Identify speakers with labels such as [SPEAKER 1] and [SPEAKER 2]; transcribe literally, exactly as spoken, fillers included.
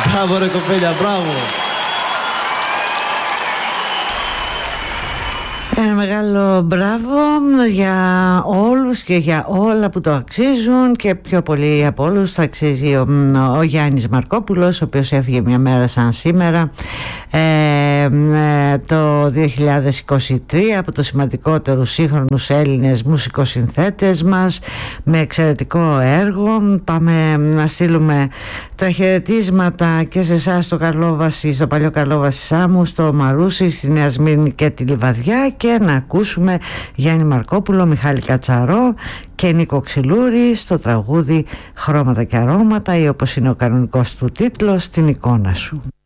[SPEAKER 1] Μπράβο ρε κοπέλια, μπράβο.
[SPEAKER 2] Ένα μεγάλο μπράβο για όλους και για όλα που το αξίζουν, και πιο πολύ από όλους θα αξίζει ο, ο Γιάννης Μαρκόπουλος, ο οποίος έφυγε μια μέρα σαν σήμερα ε, ε, το δύο χιλιάδες είκοσι τρία από τους σημαντικότερους σύγχρονους Έλληνες μουσικοσυνθέτες μας, με εξαιρετικό έργο. Πάμε να στείλουμε τα χαιρετίσματα και σε εσάς στο Καρλόβαση, στο παλιό Καρλόβαση Σάμου, στο Μαρούσι, στη Νέα Σμύρνη και τη Λιβαδιά, και να ακούσουμε Γιάννη Μαρκόπουλο, Μιχάλη Κατσαρό και Νίκο Ξυλούρη στο τραγούδι «Χρώματα και αρώματα», ή όπως είναι ο κανονικός του τίτλος, «Στην εικόνα σου».